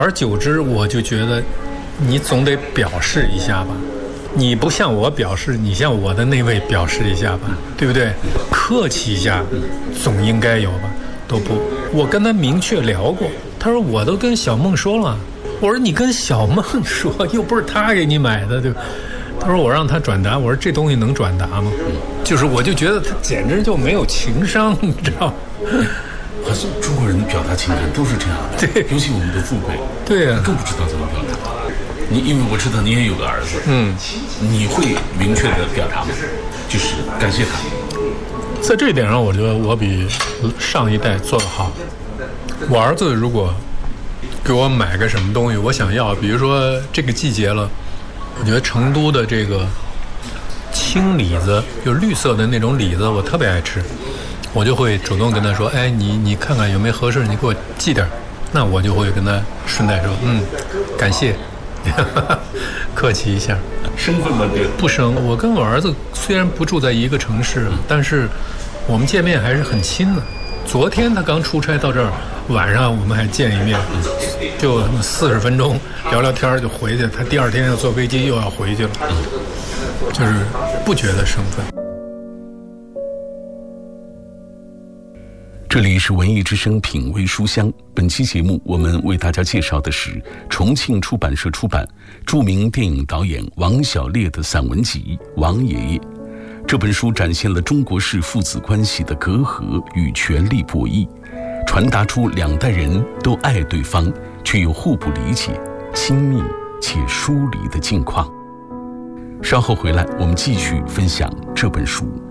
而久之，我就觉得，你总得表示一下吧。你不向我表示，你向我的那位表示一下吧，对不对？客气一下，总应该有吧？都不，我跟他明确聊过，他说我都跟小梦说了。我说你跟小梦说，又不是他给你买的，对吧？他说我让他转达，我说这东西能转达吗？就是我就觉得他简直就没有情商，你知道吗？ 好像中国人的表达情感都是这样的， 对， 尤其我们的父辈， 对啊， 更不知道怎么表达。因为我知道你也有个儿子，你会明确的表达吗？就是感谢他。 在这一点上，我觉得我比上一代做得好。我儿子如果给我买个什么东西，我想要，比如说这个季节了，我觉得成都的这个青李子，就绿色的那种李子，我特别爱吃，我就会主动跟他说，哎，你看看有没有合适，你给我寄点。那我就会跟他顺带说，感谢。客气一下， 生分吗？ 不生。我跟我儿子虽然不住在一个城市，但是我们见面还是很亲的。昨天他刚出差到这儿，晚上我们还见一面，就40分钟聊聊天就回去。他第二天要坐飞机又要回去了，就是不觉得生分。 这里是文艺之声品味书香，本期节目我们为大家介绍的是重庆出版社出版著名电影导演王小烈的散文集《王爷爷》。这本书展现了中国式父子关系的隔阂与权力博弈，传达出两代人都爱对方却又互不理解、亲密且疏离的境况。稍后回来我们继续分享这本书。